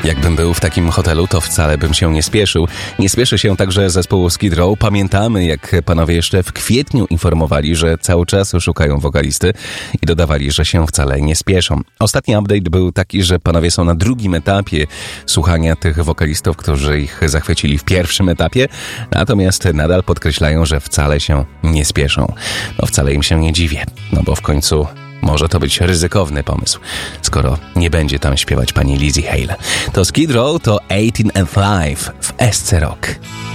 Jakbym był w takim hotelu, to wcale bym się nie spieszył. Nie spieszy się także zespół Skid Row. Pamiętamy, jak panowie jeszcze w kwietniu informowali, że cały czas szukają wokalisty i dodawali, że się wcale nie spieszą. Ostatni update był taki, że panowie są na drugim etapie słuchania tych wokalistów, którzy ich zachwycili w pierwszym etapie, natomiast nadal podkreślają, że wcale się nie spieszą. No wcale im się nie dziwię, no bo w końcu może to być ryzykowny pomysł, skoro nie będzie tam śpiewać pani Lizzie Hale. To Skid Row, to 18 and 5 w SC Rock.